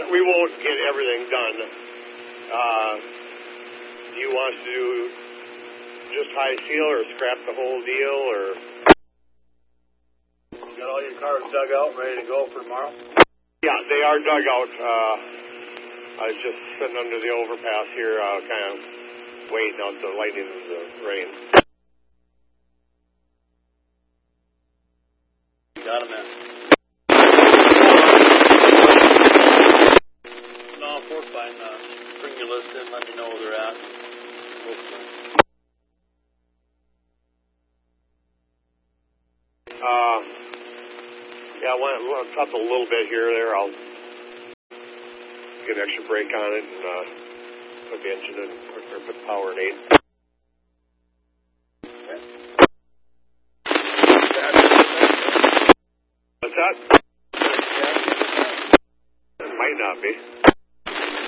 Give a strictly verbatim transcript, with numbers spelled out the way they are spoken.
we won't get everything done. Uh, do you want us to do just high seal or scrap the whole deal, or? Got all your cars dug out, ready to go for tomorrow? Yeah, they are dug out. Uh, I was just sitting under the overpass here, uh, kind of waiting out the lightning and the rain. Got him, man. No, we're fine. Uh, bring your list in, let me know where they're at. Uh, yeah, I want to cut a little bit here or there. I'll get an extra brake on it and uh, put the engine in, or put the power in eight. Okay. What's that? It might not be.